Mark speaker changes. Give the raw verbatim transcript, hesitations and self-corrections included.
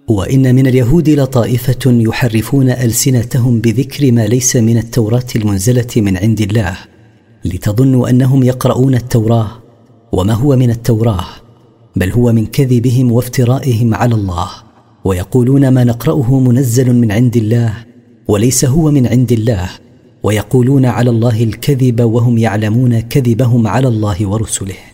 Speaker 1: وإن من اليهود لطائفة يحرفون ألسنتهم بذكر ما ليس من التوراة المنزلة من عند الله، لتظنوا أنهم يقرؤون التوراة وما هو من التوراة، بل هو من كذبهم وافترائهم على الله، ويقولون ما نقرأه منزل من عند الله وليس هو من عند الله، ويقولون على الله الكذب وهم يعلمون كذبهم على الله ورسله.